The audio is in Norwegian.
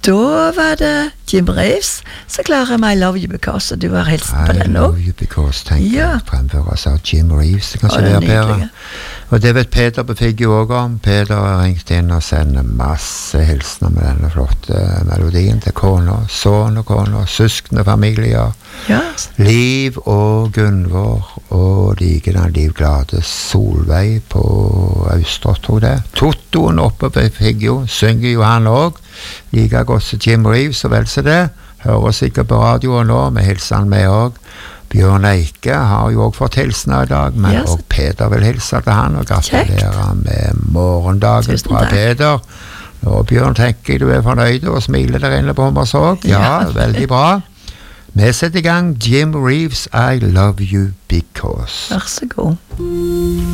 Da var det Jim Reeves som klarer I Love You Because, og du har hilst på den I nå. Love You Because, tenker Ja. jeg, fremføres av Jim Reeves, det kan ikke Ja, være det er bedre. nydelig. Og det vet Peter på Figgjo også om. Peter har ringt inn og sender masse hilsener med denne flotte melodien til kona, sønn og kona, søsken og familier. Ja, Liv og Gunvor, og likedan Liv Glade Solveig på Austrått, tror jeg det. Tottoen oppe på Figgjo, synger jo han også, like godt som Jim Reeves, og vel så det. Hører sikkert på radioen nå, med hilser han med også. Bjørn Eike har jo også fått hilsener I dag, men Ja, så- også Peter vil hilse til han, og gratulerer med morgendagen Tusen fra takk. Peter. Og Bjørn, tenker jeg du fornøyd og smiler der inne på Hommersåk. Ja, Ja. veldig bra. Vi setter I gang Jim Reeves, I Love You Because. vær så god.